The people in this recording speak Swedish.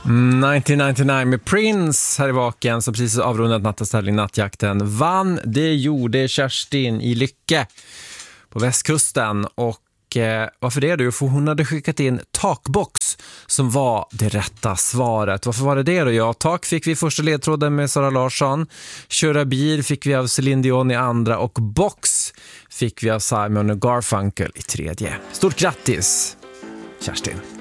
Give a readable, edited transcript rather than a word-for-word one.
1999 med Prince här i Vaken som precis avrundat nattaställning Nattjakten. Vann, det gjorde Kerstin i Lycke på västkusten. Och varför det du? För hon hade skickat in Takbox som var det rätta svaret. Varför var det då? Ja, tak fick vi i första ledtråden med Sara Larsson. Köra bil fick vi av Celine Dion i andra. Och box fick vi av Simon och Garfunkel i tredje. Stort grattis, Kerstin!